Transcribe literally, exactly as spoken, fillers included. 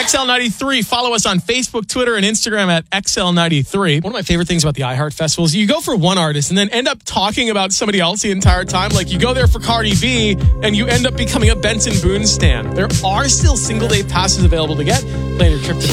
X L ninety-three. Follow us on Facebook, Twitter, and Instagram at X L ninety-three. One of my favorite things about the iHeart Festival is you go for one artist and then end up talking about somebody else the entire time. Like you go there for Cardi B and you end up becoming a Benson Boone stan. There are still single day passes available to get. Plan your trip today.